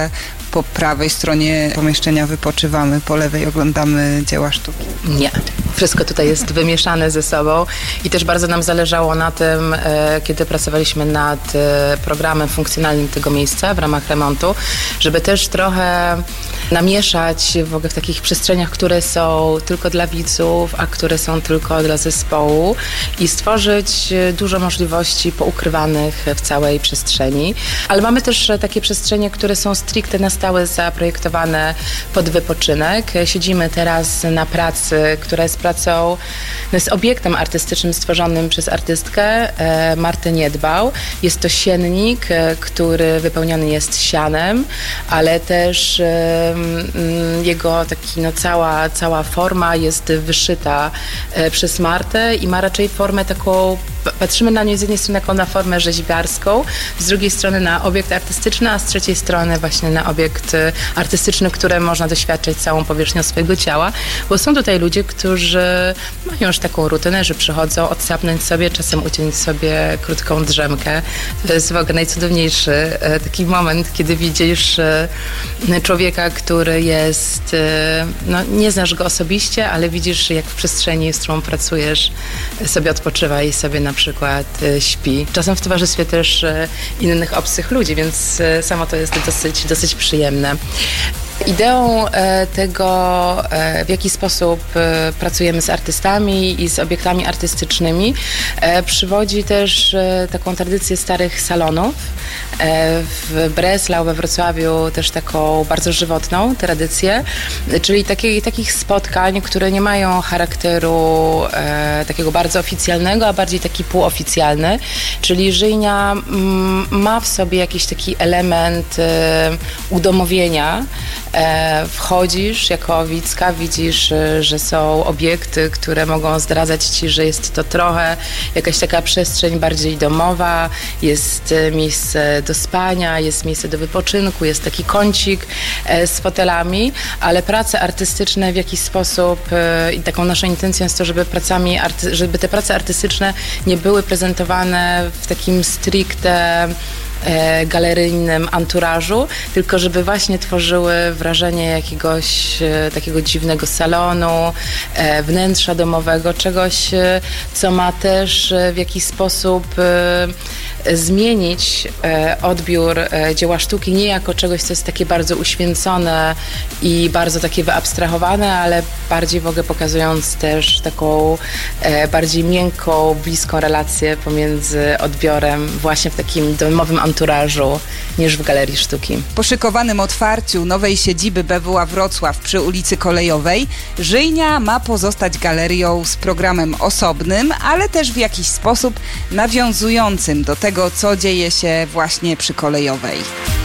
po prawej stronie pomieszczenia wypoczywamy, po lewej oglądamy dzieła sztuki? Nie. Wszystko tutaj jest wymieszane ze sobą i też bardzo nam zależało na tym, kiedy pracowaliśmy nad programem funkcjonalnym tego miejsca w ramach remontu, żeby też trochę namieszać w ogóle w takich przestrzeniach, które są tylko dla widzów, a które są tylko dla zespołu i stworzyć dużo możliwości poukrywanych w całej przestrzeni. Ale mamy też takie przestrzenie, które są stricte na stałe zaprojektowane pod wypoczynek. Siedzimy teraz na pracy, która jest pracą, no jest obiektem artystycznym stworzonym przez artystkę e, Martę Niedbał. Jest to siennik, e, który wypełniony jest sianem, ale też e, m, jego taki, no, cała, cała forma jest wyszyta e, przez Martę i ma raczej formę taką, patrzymy na nią z jednej strony jako na formę rzeźbiarską, z drugiej strony na obiekt artystyczny, a z trzeciej strony właśnie na obiekt artystyczny, który można doświadczyć całą powierzchnią swojego ciała, bo są tutaj ludzie, którzy mają już taką rutynę, że przychodzą odsapnąć sobie, czasem uciąć sobie krótką drzemkę. To jest w ogóle najcudowniejszy taki moment, kiedy widzisz człowieka, który jest, no nie znasz go osobiście, ale widzisz, jak w przestrzeni, z którą pracujesz, sobie odpoczywa i sobie na przykład śpi. Czasem w towarzystwie też innych obcych ludzi, więc samo to jest dosyć, dosyć przyjemne. Ideą tego, w jaki sposób pracujemy z artystami i z obiektami artystycznymi, przywodzi też taką tradycję starych salonów. W Breslau, we Wrocławiu też taką bardzo żywotną tradycję, czyli takiej, takich spotkań, które nie mają charakteru e, takiego bardzo oficjalnego, a bardziej taki półoficjalny, czyli Żyjnia m, ma w sobie jakiś taki element e, udomowienia. E, wchodzisz jako widzka, widzisz, e, że są obiekty, które mogą zdradzać ci, że jest to trochę jakaś taka przestrzeń bardziej domowa, jest e, miejsce do spania, jest miejsce do wypoczynku, jest taki kącik e, z fotelami, ale prace artystyczne w jakiś sposób e, i taką naszą intencją jest to, żeby pracami, arty, żeby te prace artystyczne nie były prezentowane w takim stricte e, galeryjnym anturażu, tylko żeby właśnie tworzyły wrażenie jakiegoś e, takiego dziwnego salonu, e, wnętrza domowego, czegoś, e, co ma też e, w jakiś sposób e, zmienić e, odbiór e, dzieła sztuki nie jako czegoś, co jest takie bardzo uświęcone i bardzo takie wyabstrahowane, ale bardziej w ogóle pokazując też taką e, bardziej miękką, bliską relację pomiędzy odbiorem właśnie w takim domowym anturażu niż w galerii sztuki. Po szykowanym otwarciu nowej siedziby B W A Wrocław przy ulicy Kolejowej Żyjnia ma pozostać galerią z programem osobnym, ale też w jakiś sposób nawiązującym do tego, co dzieje się właśnie przy Kolejowej.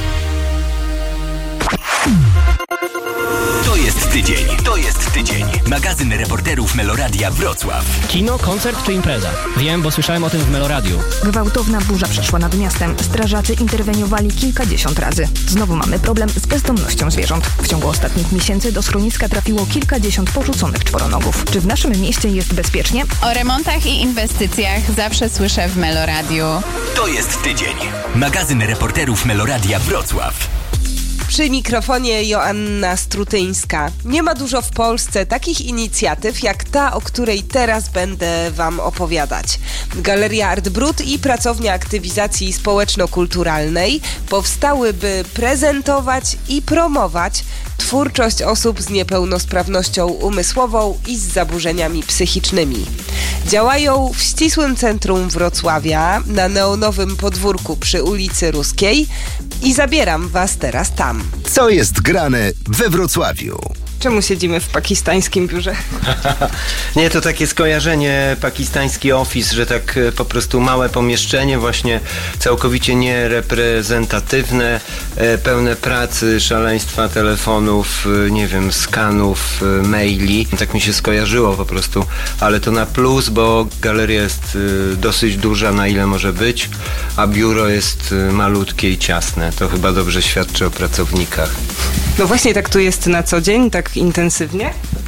To jest tydzień. To jest tydzień. Magazyn reporterów Meloradia Wrocław. Kino, koncert czy impreza? Wiem, bo słyszałem o tym w Meloradiu. Gwałtowna burza przeszła nad miastem. Strażacy interweniowali kilkadziesiąt razy. Znowu mamy problem z bezdomnością zwierząt. W ciągu ostatnich miesięcy do schroniska trafiło kilkadziesiąt porzuconych czworonogów. Czy w naszym mieście jest bezpiecznie? O remontach i inwestycjach zawsze słyszę w Meloradiu. To jest tydzień. Magazyn reporterów Meloradia Wrocław. Przy mikrofonie Joanna Strutyńska. Nie ma dużo w Polsce takich inicjatyw jak ta, o której teraz będę Wam opowiadać. Galeria Art Brut i Pracownia Aktywizacji Społeczno-Kulturalnej powstały, by prezentować i promować twórczość osób z niepełnosprawnością umysłową i z zaburzeniami psychicznymi. Działają w ścisłym centrum Wrocławia, na neonowym podwórku przy ulicy Ruskiej i zabieram Was teraz tam. Co jest grane we Wrocławiu? Czemu siedzimy w pakistańskim biurze? Nie, to takie skojarzenie, pakistański office, że tak po prostu małe pomieszczenie, właśnie całkowicie niereprezentatywne, pełne pracy, szaleństwa telefonów, nie wiem, skanów, maili. Tak mi się skojarzyło po prostu, ale to na plus, bo galeria jest dosyć duża, na ile może być, a biuro jest malutkie i ciasne. To chyba dobrze świadczy o pracownikach. No właśnie tak tu jest na co dzień, tak intensywnie?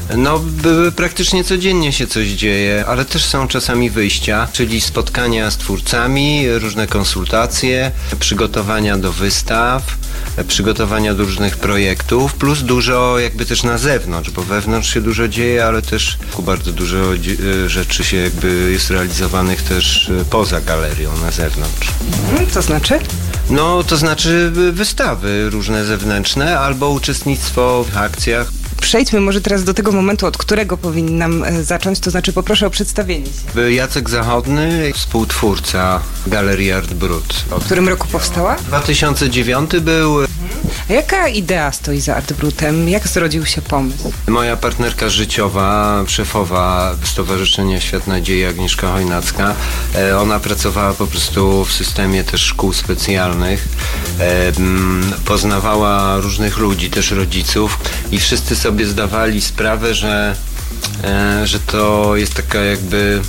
No, by, praktycznie codziennie się coś dzieje, ale też są czasami wyjścia, czyli spotkania z twórcami, różne konsultacje, przygotowania do wystaw, przygotowania do różnych projektów, plus dużo jakby też na zewnątrz, bo wewnątrz się dużo dzieje, ale też bardzo dużo rzeczy się jakby jest realizowanych też poza galerią, na zewnątrz. To znaczy? No, to znaczy wystawy różne zewnętrzne albo uczestnictwo w akcjach. Przejdźmy może teraz do tego momentu, od którego powinnam zacząć, to znaczy poproszę o przedstawienie się. Jacek Zachodny, współtwórca Galerii Art Brut. W którym roku powstała? dwa tysiące dziewiąty był. A jaka idea stoi za Art Brutem? Jak zrodził się pomysł? Moja partnerka życiowa, szefowa Stowarzyszenia Świat Nadziei, Agnieszka Chojnacka, ona pracowała po prostu w systemie też szkół specjalnych, poznawała różnych ludzi, też rodziców i wszyscy sobie zdawali sprawę, że, że to jest taka jakby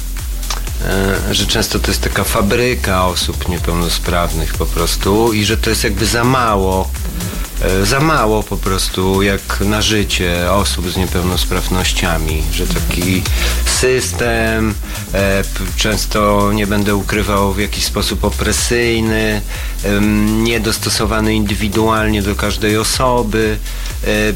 że często to jest taka fabryka osób niepełnosprawnych po prostu i że to jest jakby za mało za mało po prostu jak na życie osób z niepełnosprawnościami, że taki system e, często, nie będę ukrywał, w jakiś sposób opresyjny, e, niedostosowany indywidualnie do każdej osoby. E, e,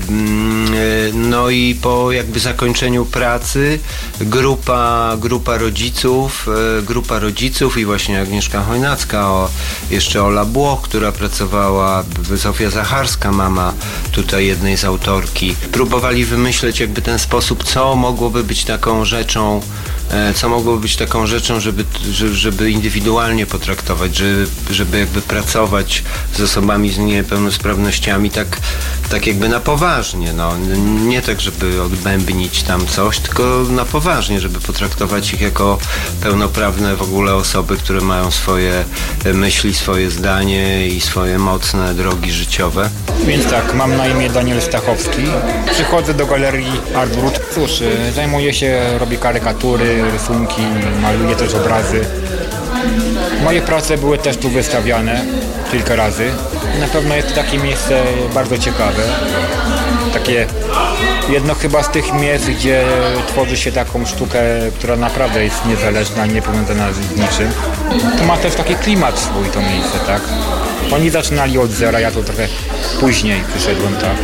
no i po jakby zakończeniu pracy grupa, grupa rodziców, e, grupa rodziców i właśnie Agnieszka Chojnacka, o, jeszcze Ola Błoch, która pracowała, Zofia Zacharska, mama tutaj jednej z autorki, próbowali wymyśleć jakby ten sposób, co mogłoby być taką rzeczą, co mogłoby być taką rzeczą, żeby, żeby indywidualnie potraktować, żeby, żeby jakby pracować z osobami z niepełnosprawnościami tak, tak jakby na poważnie, no. Nie tak, żeby odbębnić tam coś, tylko na poważnie, żeby potraktować ich jako pełnoprawne w ogóle osoby, które mają swoje myśli, swoje zdanie i swoje mocne drogi życiowe. Więc tak, mam na imię Daniel Stachowski. Przychodzę do Galerii Art Brut. Cóż, zajmuję się, robię karykatury, rysunki, maluję też obrazy. Moje prace były też tu wystawiane kilka razy. Na pewno jest to takie miejsce bardzo ciekawe. Takie jedno chyba z tych miejsc, gdzie tworzy się taką sztukę, która naprawdę jest niezależna, nie powiązana z niczym. To ma też taki klimat swój to miejsce, tak? Oni zaczynali od zera, ja to trochę później przyszedłem, tak.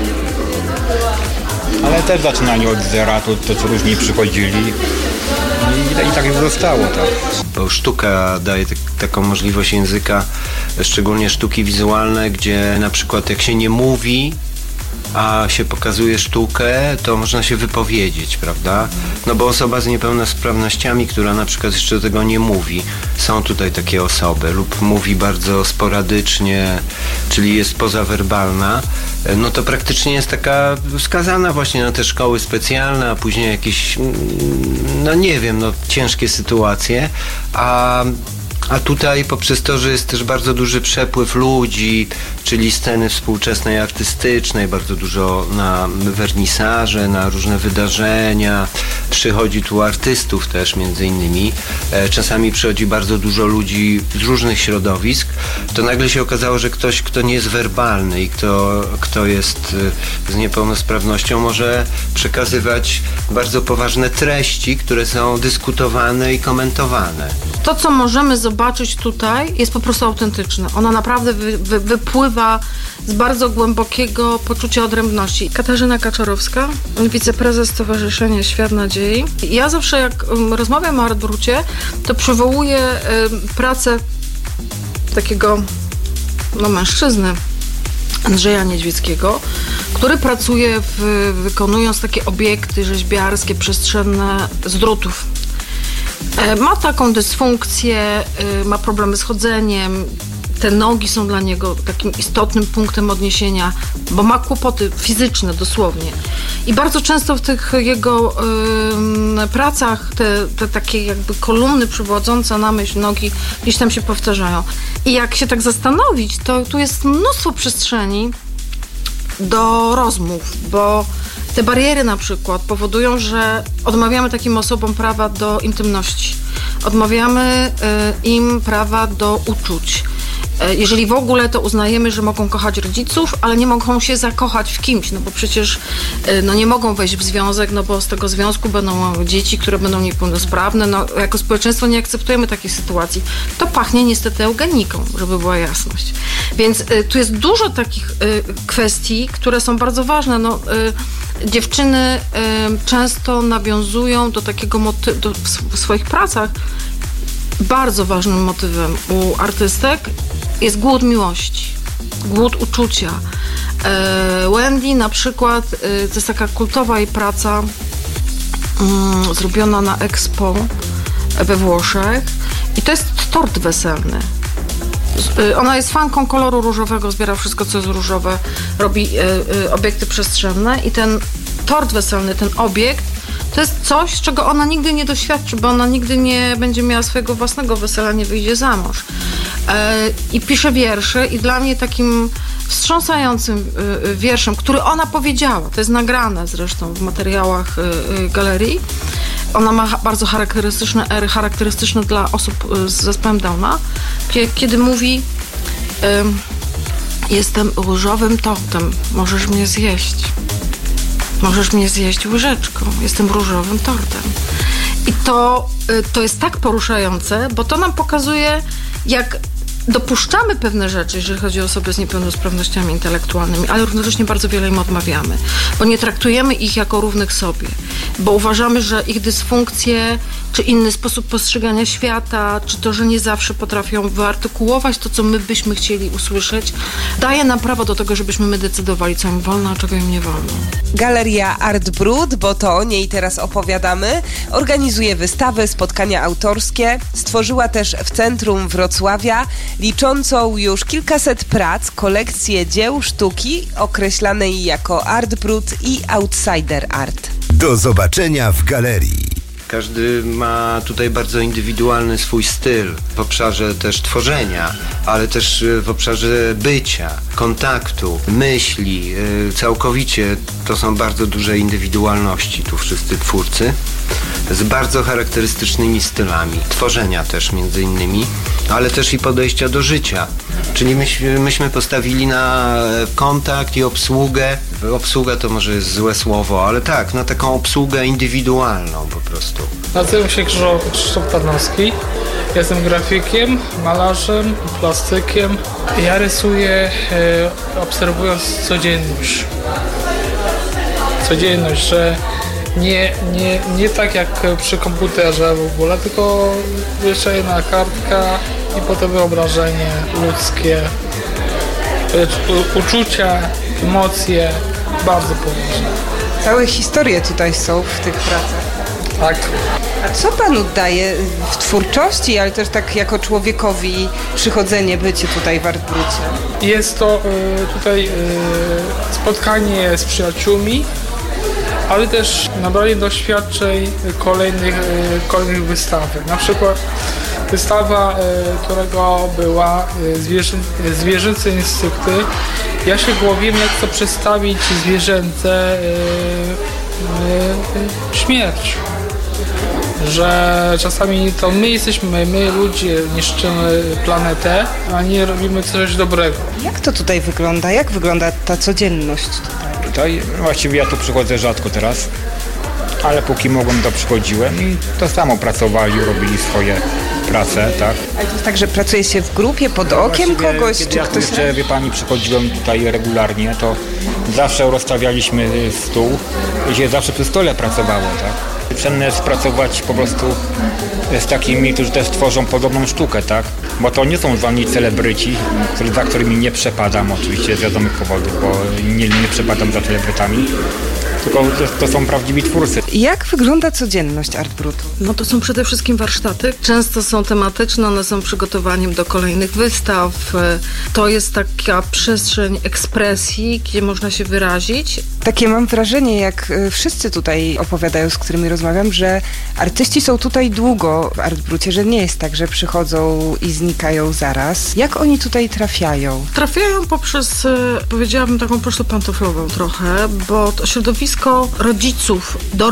Ale też zaczynali od zera, to, to co różni przychodzili i, i tak już zostało, tak. Bo sztuka daje tak, taką możliwość języka, szczególnie sztuki wizualne, gdzie na przykład jak się nie mówi, a się pokazuje sztukę, to można się wypowiedzieć, prawda? No bo osoba z niepełnosprawnościami, która na przykład jeszcze tego nie mówi, są tutaj takie osoby, lub mówi bardzo sporadycznie, czyli jest pozawerbalna, no to praktycznie jest taka skazana właśnie na te szkoły specjalne, a później jakieś, no nie wiem, no ciężkie sytuacje, a A tutaj poprzez to, że jest też bardzo duży przepływ ludzi, czyli sceny współczesnej, artystycznej, bardzo dużo na wernisaże, na różne wydarzenia. Przychodzi tu artystów też między innymi. Czasami przychodzi bardzo dużo ludzi z różnych środowisk. To nagle się okazało, że ktoś, kto nie jest werbalny i kto, kto jest z niepełnosprawnością, może przekazywać bardzo poważne treści, które są dyskutowane i komentowane. To, co możemy zobaczyć tutaj, jest po prostu autentyczne. Ona naprawdę wy, wy, wypływa z bardzo głębokiego poczucia odrębności. Katarzyna Kaczorowska, wiceprezes Stowarzyszenia Świat Nadziei. Ja zawsze, jak rozmawiam o Art Brucie, to przywołuję y, pracę takiego no, mężczyzny, Andrzeja Niedźwieckiego, który pracuje w, wykonując takie obiekty rzeźbiarskie, przestrzenne z drutów. Ma taką dysfunkcję, ma problemy z chodzeniem, te nogi są dla niego takim istotnym punktem odniesienia, bo ma kłopoty fizyczne dosłownie. I bardzo często w tych jego y, pracach te, te takie jakby kolumny przywodzące na myśl nogi gdzieś tam się powtarzają. I jak się tak zastanowić, to tu jest mnóstwo przestrzeni do rozmów, bo te bariery na przykład powodują, że odmawiamy takim osobom prawa do intymności. Odmawiamy y, im prawa do uczuć. Jeżeli w ogóle, to uznajemy, że mogą kochać rodziców, ale nie mogą się zakochać w kimś, no bo przecież no nie mogą wejść w związek, no bo z tego związku będą dzieci, które będą niepełnosprawne. No, jako społeczeństwo nie akceptujemy takiej sytuacji. To pachnie niestety eugeniką, żeby była jasność. Więc y, tu jest dużo takich y, kwestii, które są bardzo ważne. No, y, dziewczyny y, często nawiązują do takiego motywu, do, w, w swoich pracach bardzo ważnym motywem u artystek jest głód miłości, głód uczucia. Y, Wendy na przykład, y, to jest taka kultowa jej praca y, zrobiona na Expo we Włoszech i to jest tort weselny. Ona jest fanką koloru różowego, zbiera wszystko, co jest różowe, robi y, y, obiekty przestrzenne i ten tort weselny, ten obiekt, to jest coś, z czego ona nigdy nie doświadczy, bo ona nigdy nie będzie miała swojego własnego wesela, nie wyjdzie za mąż. Y, I pisze wiersze i dla mnie takim wstrząsającym y, y, wierszem, który ona powiedziała, to jest nagrane zresztą w materiałach y, y, galerii. Ona ma bardzo charakterystyczne ery, charakterystyczne dla osób z zespołem Downa, kiedy mówi: jestem różowym tortem, możesz mnie zjeść. Możesz mnie zjeść łyżeczką, jestem różowym tortem. I to, to jest tak poruszające, bo to nam pokazuje, jak dopuszczamy pewne rzeczy, jeżeli chodzi o osoby z niepełnosprawnościami intelektualnymi, ale równocześnie bardzo wiele im odmawiamy, bo nie traktujemy ich jako równych sobie, bo uważamy, że ich dysfunkcje, czy inny sposób postrzegania świata, czy to, że nie zawsze potrafią wyartykułować to, co my byśmy chcieli usłyszeć, daje nam prawo do tego, żebyśmy my decydowali, co im wolno, a czego im nie wolno. Galeria Art Brut, bo to o niej teraz opowiadamy, organizuje wystawy, spotkania autorskie, stworzyła też w centrum Wrocławia liczącą już kilkaset prac, kolekcję dzieł sztuki określanej jako Art Brut i Outsider Art. Do zobaczenia w galerii. Każdy ma tutaj bardzo indywidualny swój styl w obszarze też tworzenia, ale też w obszarze bycia, kontaktu, myśli. Całkowicie to są bardzo duże indywidualności tu wszyscy twórcy z bardzo charakterystycznymi stylami tworzenia też między innymi, ale też i podejścia do życia. Czyli myśmy, myśmy postawili na kontakt i obsługę. Obsługa to może jest złe słowo, ale tak, na taką obsługę indywidualną po prostu. Nazywam się Krzysztof Tarnowski. Jestem grafikiem, malarzem, plastykiem. Ja rysuję e, obserwując codzienność. Codzienność, że nie, nie, nie tak jak przy komputerze w ogóle, tylko jeszcze jedna kartka i potem wyobrażenie ludzkie, uczucia, emocje, bardzo poważne. Całe historie tutaj są w tych pracach. Tak. A co panu daje w twórczości, ale też tak jako człowiekowi przychodzenie, bycie tutaj w Art Brucie? Jest to y, tutaj y, spotkanie z przyjaciółmi, ale też nabranie doświadczeń kolejnych, y, kolejnych wystawy. Na przykład wystawa, y, którego była y, zwierzę, zwierzęce instynkty. Ja się głowiłem, jak to przedstawić zwierzęce y, y, śmierć. Że czasami to my jesteśmy, my ludzie niszczymy planetę, a nie robimy coś dobrego. Jak to tutaj wygląda? Jak wygląda ta codzienność tutaj? Tutaj właściwie ja tu przychodzę rzadko teraz, ale póki mogłem, to przychodziłem i to samo pracowali, robili swoje prace, tak. Ale to jest tak, że pracuje się w grupie, pod okiem kogoś? Kiedy czy ja ktoś... jeszcze, wie pani, przychodziłem tutaj regularnie, to zawsze rozstawialiśmy stół i się zawsze przy stole pracowało, tak. Cenne jest pracować po prostu z takimi, którzy też tworzą podobną sztukę, tak? Bo to nie są żadni celebryci, który, za którymi nie przepadam oczywiście z wiadomych powodów, bo nie, nie przepadam za celebrytami, tylko to, to są prawdziwi twórcy. Jak wygląda codzienność Art Brutu? No to są przede wszystkim warsztaty. Często są tematyczne, one są przygotowaniem do kolejnych wystaw. To jest taka przestrzeń ekspresji, gdzie można się wyrazić. Takie mam wrażenie, jak wszyscy tutaj opowiadają, z którymi rozmawiam, że artyści są tutaj długo w Art Brucie, że nie jest tak, że przychodzą i znikają zaraz. Jak oni tutaj trafiają? Trafiają poprzez, powiedziałabym, taką pocztę pantoflową trochę, bo to środowisko rodziców, dorosłych,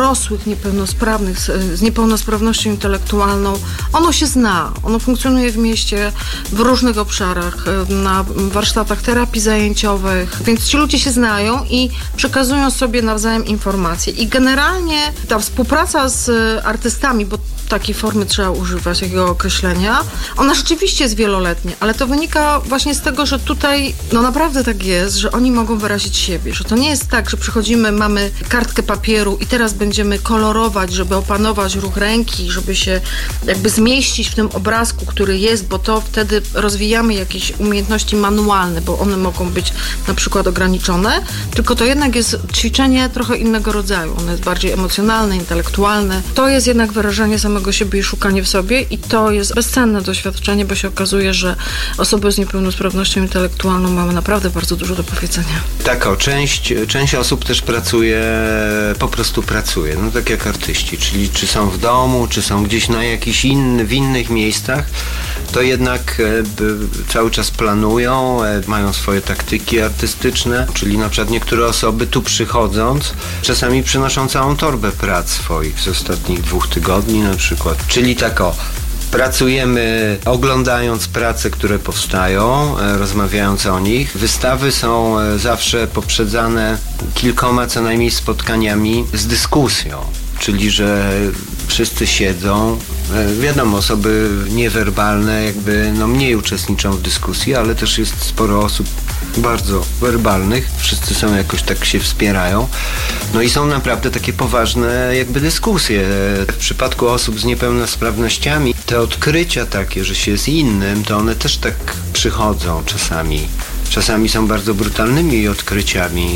dorosłych niepełnosprawnych z, z niepełnosprawnością intelektualną, ono się zna. Ono funkcjonuje w mieście w różnych obszarach, na warsztatach terapii zajęciowych, więc ci ludzie się znają i przekazują sobie nawzajem informacje. I generalnie ta współpraca z artystami, bo takiej formy trzeba używać, takiego określenia, ona rzeczywiście jest wieloletnia, ale to wynika właśnie z tego, że tutaj no naprawdę tak jest, że oni mogą wyrazić siebie, że to nie jest tak, że przychodzimy, mamy kartkę papieru i teraz będziemy kolorować, żeby opanować ruch ręki, żeby się jakby zmieścić w tym obrazku, który jest, bo to wtedy rozwijamy jakieś umiejętności manualne, bo one mogą być na przykład ograniczone, tylko to jednak jest ćwiczenie trochę innego rodzaju. Ono jest bardziej emocjonalne, intelektualne. To jest jednak wyrażenie samego siebie i szukanie w sobie i to jest bezcenne doświadczenie, bo się okazuje, że osoby z niepełnosprawnością intelektualną mają naprawdę bardzo dużo do powiedzenia. Tak, o, część, część osób też pracuje, po prostu pracuje, no tak jak artyści, czyli czy są w domu, czy są gdzieś na jakichś inny, w innych miejscach, to jednak e, cały czas planują, e, mają swoje taktyki artystyczne, czyli na przykład niektóre osoby tu przychodząc, czasami przynoszą całą torbę prac swoich z ostatnich dwóch tygodni na przykład, czyli tak o, pracujemy oglądając prace, które powstają, e, rozmawiając o nich. Wystawy są e, zawsze poprzedzane kilkoma co najmniej spotkaniami z dyskusją. Czyli, że wszyscy siedzą, e, wiadomo, osoby niewerbalne jakby no mniej uczestniczą w dyskusji, ale też jest sporo osób bardzo werbalnych, wszyscy są jakoś tak się wspierają, no i są naprawdę takie poważne jakby dyskusje. W przypadku osób z niepełnosprawnościami te odkrycia takie, że się jest innym, to one też tak przychodzą czasami. Czasami są bardzo brutalnymi odkryciami.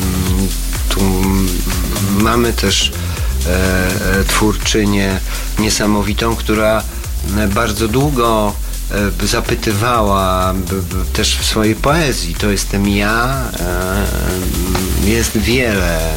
Tu mamy też e, twórczynię niesamowitą, która bardzo długo zapytywała też w swojej poezji, to jestem ja, jest wiele,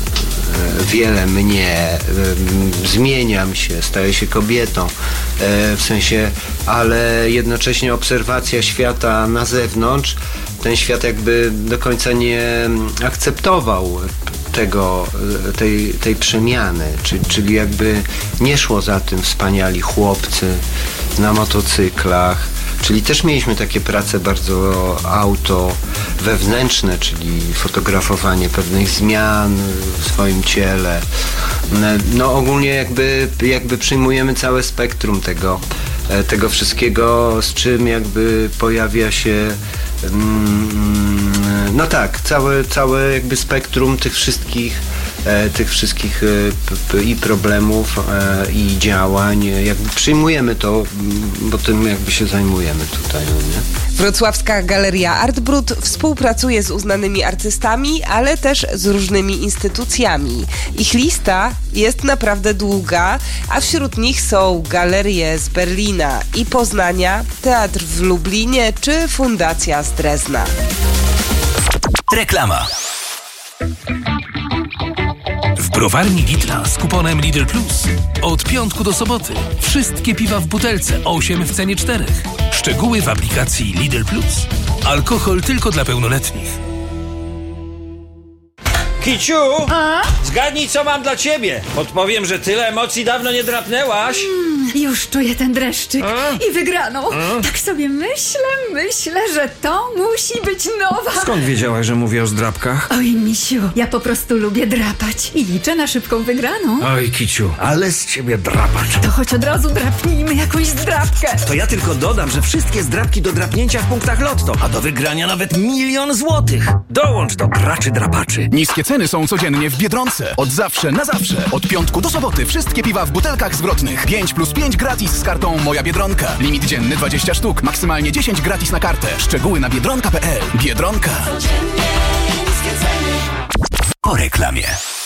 wiele mnie, zmieniam się, staję się kobietą, w sensie, ale jednocześnie obserwacja świata na zewnątrz, ten świat jakby do końca nie akceptował tego, tej, tej przemiany, czyli, czyli jakby nie szło za tym wspaniali chłopcy na motocyklach, czyli też mieliśmy takie prace bardzo auto wewnętrzne, czyli fotografowanie pewnych zmian w swoim ciele. No ogólnie jakby, jakby przyjmujemy całe spektrum tego, tego wszystkiego, z czym jakby pojawia się no tak, całe, całe jakby spektrum tych wszystkich e, tych wszystkich e, p, i problemów e, i działań, jakby przyjmujemy to, bo tym jakby się zajmujemy tutaj, no nie? Wrocławska Galeria Art Brut współpracuje z uznanymi artystami, ale też z różnymi instytucjami. Ich lista jest naprawdę długa, a wśród nich są galerie z Berlina i Poznania, teatr w Lublinie czy fundacja z Drezna. Reklama. W browarni Lidla z kuponem Lidl Plus od piątku do soboty wszystkie piwa w butelce osiem w cenie czterech. Szczegóły w aplikacji Lidl Plus. Alkohol tylko dla pełnoletnich. Kiciu, a? Zgadnij, co mam dla ciebie. Podpowiem, że tyle emocji dawno nie drapnęłaś. Mm, już czuję ten dreszczyk a? I wygraną. A? Tak sobie myślę, myślę, że to musi być nowa. Skąd wiedziałaś, że mówię o zdrapkach? Oj, misiu, ja po prostu lubię drapać i liczę na szybką wygraną. Oj, Kiciu, ale z ciebie drapacz. To choć od razu drapnijmy jakąś zdrapkę. To ja tylko dodam, że wszystkie zdrapki do drapnięcia w punktach Lotto, a do wygrania nawet milion złotych. Dołącz do graczy drapaczy. Niskie ceny są codziennie w Biedronce. Od zawsze na zawsze. Od piątku do soboty wszystkie piwa w butelkach zwrotnych. pięć plus pięć gratis z kartą Moja Biedronka. Limit dzienny dwadzieścia sztuk. Maksymalnie dziesięć gratis na kartę. Szczegóły na biedronka kropka p l. Biedronka. Po reklamie.